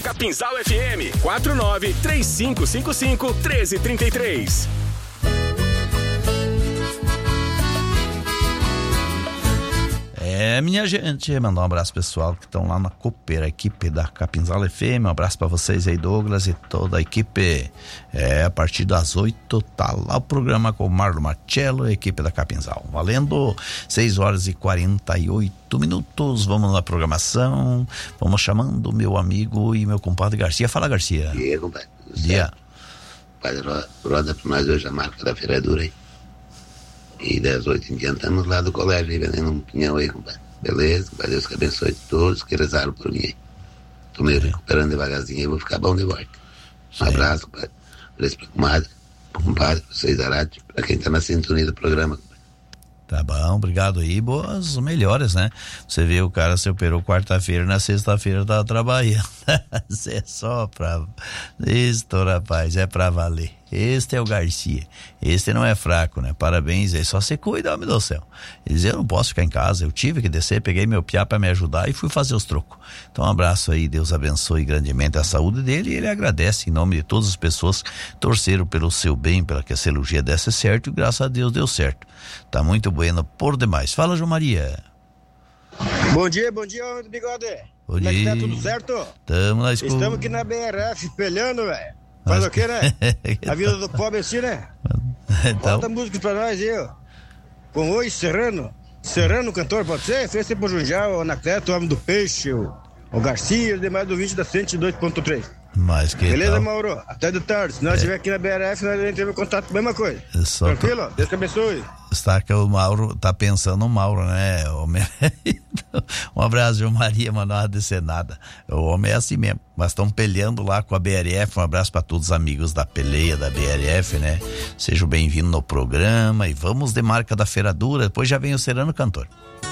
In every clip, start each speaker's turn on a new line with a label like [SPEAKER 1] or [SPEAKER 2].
[SPEAKER 1] Capinzal FM, 49-3555-1333.
[SPEAKER 2] Minha gente, mandar um abraço pessoal que estão lá na Cooper, a equipe da Capinzal FM. Um abraço para vocês aí, Douglas, e toda a equipe. A partir das 8 tá lá o programa com o Marlon Marcello, a equipe da Capinzal. Valendo 6h48. Vamos na programação. Vamos chamando o meu amigo e meu compadre Garcia. Fala, Garcia.
[SPEAKER 3] E aí, compadre?
[SPEAKER 2] Dia.
[SPEAKER 3] Padre, roda pra nós hoje a marca da Ferradura aí. E das 8 em diante estamos lá do colégio aí, vendendo um pinhão aí, compadre. Beleza, compadre, Deus que abençoe todos que rezaram por mim aí. Tô meio recuperando devagarzinho aí, vou ficar bom de volta. Um abraço, compadre. Abraço pra compadre, pra vocês da rádio, pra quem tá na sintonia do programa, compadre.
[SPEAKER 2] Tá bom, obrigado aí, boas melhores, né? Você vê, o cara se operou quarta-feira, na sexta-feira tava trabalhando. Isso é só pra... Isto, rapaz, é pra valer. Este é o Garcia, este não é fraco, né? Parabéns aí, só se cuida, homem do céu. Ele dizia, eu não posso ficar em casa, eu tive que descer, peguei meu piá pra me ajudar e fui fazer os trocos. Então um abraço aí, Deus abençoe grandemente a saúde dele, e ele agradece em nome de todas as pessoas que torceram pelo seu bem, para que a cirurgia desse certo, e graças a Deus deu certo. Tá muito bueno por demais. Fala, João Maria.
[SPEAKER 4] Bom dia, homem do bigode.
[SPEAKER 2] Bom dia.
[SPEAKER 4] Como é que tá, tudo certo?
[SPEAKER 2] Tamo na escuta.
[SPEAKER 4] Estamos aqui na BRF, pelhando, velho. Faz o que, né? A vida do pobre assim, né?
[SPEAKER 2] Então...
[SPEAKER 4] Bota música pra nós aí, ó. Com Oi Serrano. Serrano, cantor, pode ser? Fez sempre o Junjá, o Anacleto, o Homem do Peixe, o Garcia e os demais do 20 da 102.3.
[SPEAKER 2] Mas que
[SPEAKER 4] beleza,
[SPEAKER 2] tal?
[SPEAKER 4] Mauro? Até de tarde. Se nós estiver aqui na BRF, nós entramos em contato, mesma coisa. Tranquilo? Deus te abençoe.
[SPEAKER 2] Está que o Mauro, tá pensando o Mauro, né? Um abraço, João Maria, mas não há de ser nada. O homem é assim mesmo. Mas estão peleando lá com a BRF. Um abraço para todos os amigos da peleia da BRF, né? Sejam bem-vindos no programa. E vamos de marca da Ferradura. Depois já vem o Serrano Cantor.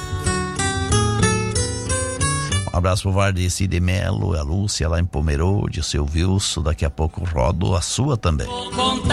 [SPEAKER 2] Um abraço pro Vardeci de Melo, a Lúcia lá em Pomerode, o seu Wilson. Daqui a pouco rodo a sua também.